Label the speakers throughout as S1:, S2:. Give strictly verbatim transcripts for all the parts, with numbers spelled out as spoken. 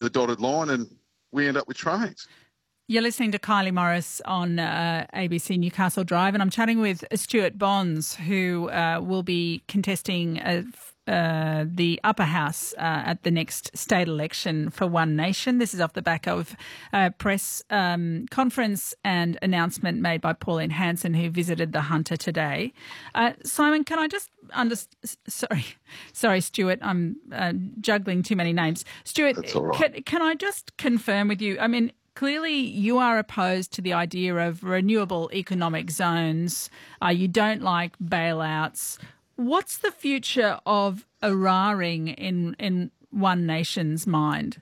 S1: the dotted line and we end up with trains.
S2: You're listening to Kylie Morris on uh, A B C Newcastle Drive, and I'm chatting with Stuart Bonds, who uh, will be contesting uh, uh, the upper house uh, at the next state election for One Nation. This is off the back of a press um, conference and announcement made by Pauline Hanson, who visited the Hunter today. Uh, Simon, can I just under- sorry, sorry, Stuart, I'm uh, juggling too many names. Stuart,
S1: That's all right.
S2: can, can I just confirm with you? I mean, clearly, you are opposed to the idea of renewable economic zones. Uh, you don't like bailouts. What's the future of Eraring in in One Nation's mind?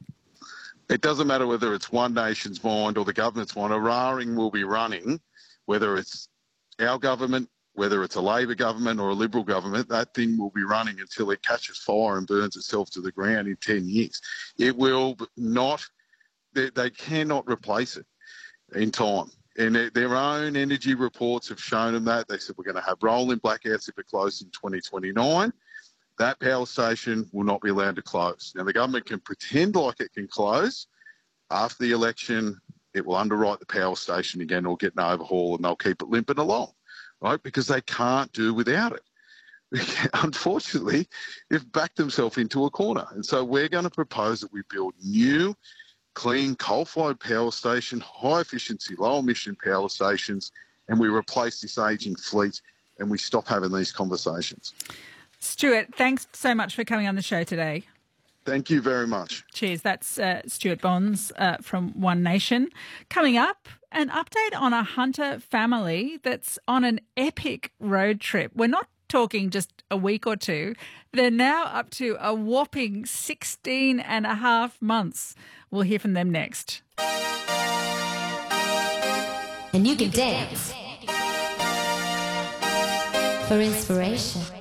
S1: It doesn't matter whether it's One Nation's mind or the government's mind. Eraring will be running, whether it's our government, whether it's a Labor government or a Liberal government, that thing will be running until it catches fire and burns itself to the ground in ten years. It will not... They, they cannot replace it in time. And their, their own energy reports have shown them that. They said we're going to have rolling blackouts if it closes in twenty twenty-nine. That power station will not be allowed to close. Now, the government can pretend like it can close. After the election, it will underwrite the power station again or get an overhaul, and they'll keep it limping along, right? Because they can't do without it. Unfortunately, they've backed themselves into a corner. And so we're going to propose that we build new clean coal-fired power station, high-efficiency, low-emission power stations, and we replace this ageing fleet and we stop having these conversations.
S2: Stuart, thanks so much for coming on the show today.
S1: Thank you very much.
S2: Cheers. That's uh, Stuart Bonds uh, from One Nation. Coming up, an update on a Hunter family that's on an epic road trip. We're not talking just a week or two. They're now up to a whopping sixteen and a half months. We'll hear from them next.
S3: And you can dance for inspiration.